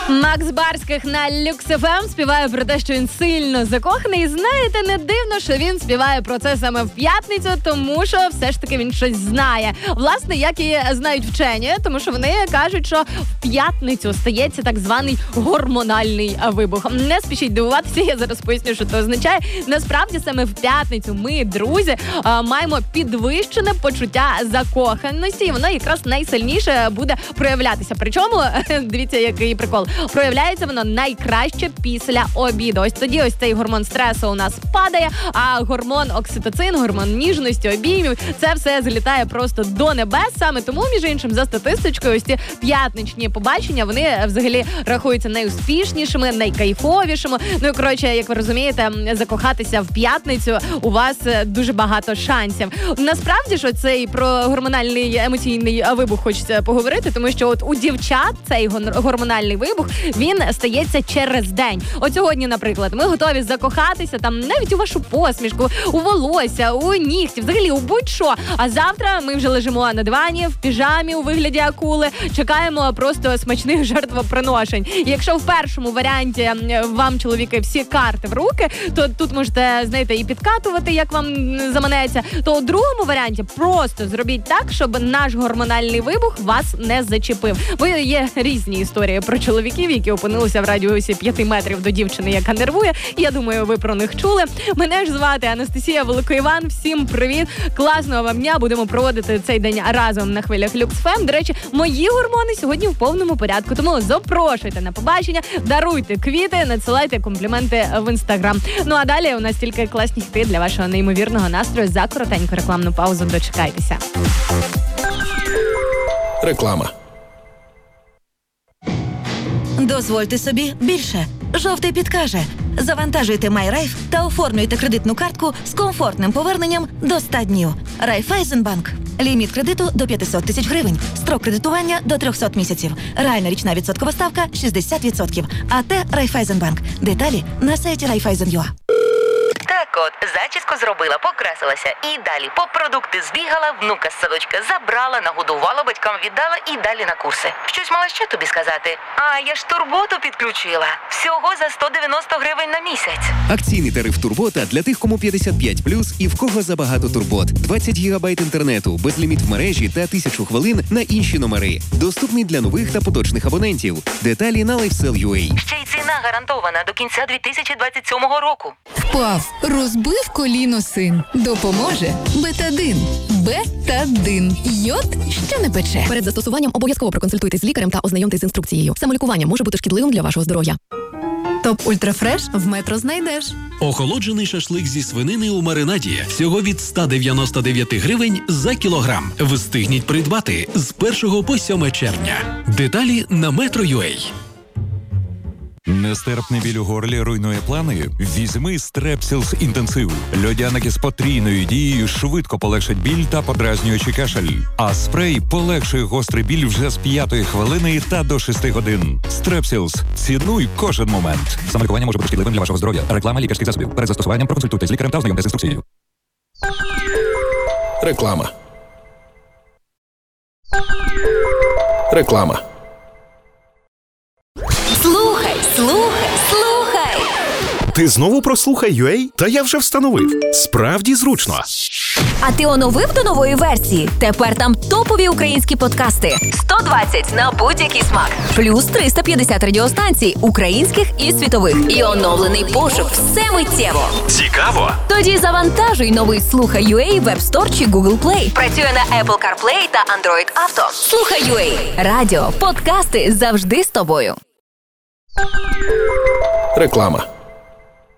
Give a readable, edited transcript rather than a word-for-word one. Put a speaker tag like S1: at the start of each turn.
S1: Макс Барських на Люкс ФМ співає про те, що він сильно закоханий. І знаєте, не дивно, що він співає про це саме в п'ятницю, тому що все ж таки він щось знає. Власне, як і знають вчені, тому що вони кажуть, що в п'ятницю стається так званий гормональний вибух. Не спішіть дивуватися, я зараз поясню, що це означає. Насправді, саме в п'ятницю ми, друзі, маємо підвищене почуття закоханості, і воно якраз найсильніше буде проявлятися. Причому, дивіться, який прикол, проявляється воно найкраще після обіду. Ось тоді ось цей гормон стресу у нас падає, а гормон окситоцин, гормон ніжності, обіймів, це все злітає просто до небес. Саме тому, між іншим, за статистичкою, ось ці п'ятничні побачення, вони взагалі рахуються найуспішнішими, найкайфовішими. Ну і, коротше, як ви розумієте, закохатися в п'ятницю у вас дуже багато шансів. Насправді ж, цей про гормональний емоційний вибух хочеться поговорити, тому що от у дівчат цей гормональний вибух, він стається через день. От сьогодні, наприклад, ми готові закохатися там навіть у вашу посмішку, у волосся, у нігті, взагалі у будь-що. А завтра ми вже лежимо на дивані, в піжамі у вигляді акули, чекаємо просто смачних жертвоприношень. І якщо в першому варіанті вам, чоловіки, всі карти в руки, то тут можете, знаєте, і підкатувати, як вам заманеться, то у другому варіанті просто зробіть так, щоб наш гормональний вибух вас не зачепив. Бо є різні історії про чоловіків, які опинилися в радіусі 5 метрів до дівчини, яка нервує. Я думаю, ви про них чули. Мене ж звати Анастасія Великоїван. Всім привіт! Класного вам дня! Будемо проводити цей день разом на хвилях Люкс ФМ. До речі, мої гормони сьогодні в повному порядку, тому запрошуйте на побачення, даруйте квіти, надсилайте компліменти в Інстаграм. Ну а далі у нас тільки класні хіти для вашого неймовірного настрою. За коротеньку рекламну паузу дочекайтеся.
S2: Реклама.
S3: Дозвольте собі більше. Жовтий підкаже. Завантажуйте MyRaiff та оформлюйте кредитну картку з комфортним поверненням до 100 днів. Райфайзенбанк. Ліміт кредиту до 500 тисяч гривень. Строк кредитування до 300 місяців. Реальна річна відсоткова ставка 60%. АТ Райфайзенбанк. Деталі на сайті Raiffeisen.ua.
S4: Так от, зачіску зробила, покрасилася і далі по продукти збігала, внука з садочка забрала, нагодувала, батькам віддала і далі на курси. Щось мала ще тобі сказати? А, я ж турботу підключила. Всього за 190 гривень на місяць.
S5: Акційний тариф Турбота для тих, кому 55+, і в кого забагато турбот. 20 гігабайт інтернету, безліміт в мережі та 1000 хвилин на інші номери. Доступний для нових та поточних абонентів. Деталі на LifeSell.ua.
S4: Ще й ціна гарантована до кінця 2027 року.
S6: Впав, розбив коліно син. Допоможе Бетадин. Бетадин. Йод, що не пече.
S7: Перед застосуванням обов'язково проконсультуйтесь з лікарем та ознайомтесь з інструкцією. Самолікування може бути шкідливим для вашого здоров'я.
S6: Топ Ультрафреш в Метро знайдеш.
S8: Охолоджений шашлик зі свинини у маринаді. Всього від 199 гривень за кілограм. Встигніть придбати з 1 по 7 червня. Деталі на Metro.ua.
S9: Нестерпний біль у горлі руйнує плани? Візьми Strepsils інтенсив. Льодяники з потрійною дією швидко полегшать біль та подразнюючий кашель. А спрей полегшує гострий біль вже з 5-ї хвилини та до 6 годин. Strepsils. Цінуй кожен момент. Самолікування може бути шкідливим для вашого здоров'я. Реклама лікарських засобів. Перед застосуванням проконсультуйтесь з лікарем та ознайомтесь з інструкцією.
S2: Реклама. Реклама.
S3: Слухай!
S10: Ти знову про Слухай.ua? Та я вже встановив. Справді зручно.
S3: А ти оновив до нової версії? Тепер там топові українські подкасти. 120 на будь-який смак. Плюс 350 радіостанцій, українських і світових. І оновлений пошук. Все миттєво.
S10: Цікаво?
S3: Тоді завантажуй новий Слухай.ua в App Store чи Google Play. Працює на Apple CarPlay та Android Auto. Слухай.ua. Радіо, подкасти завжди з тобою.
S2: Реклама.